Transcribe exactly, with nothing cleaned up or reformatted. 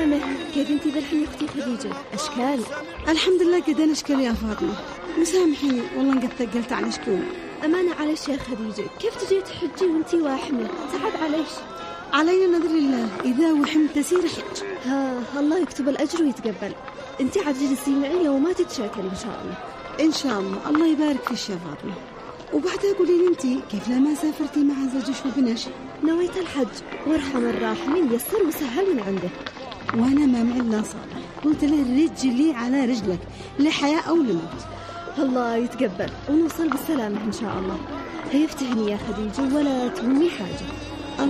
بالسلامة. كيف انتي ذلحين يا اختي خديجة؟ اشكال. الحمد لله قدين اشكال يا فاطمة. مسامحيني والله قد ثقلت عن شكون. امانة عليش يا خديجة، كيف تجي تحجي وانتي واحمة؟ تعب عليش. علينا نذر الله، اذا وحمت تسير حج. ها الله يكتب الاجر ويتقبل. انتي عجلسي معي وما تتشاكلي ان شاء الله. ان شاء الله، الله يبارك فيش يا فاطمة. وبعدها قولي لي انتي كيف لما سافرتي مع زوجك وبنش؟ نويت الحج وارحم الراحمين يسر وسهل من عنده. وانا ما معي الا صالح، قلت له رجلي على رجلك لحياة او لموت. الله يتقبل ونوصل بالسلامة ان شاء الله. هيا افتحني يا خديجة ولا تهمي حاجة.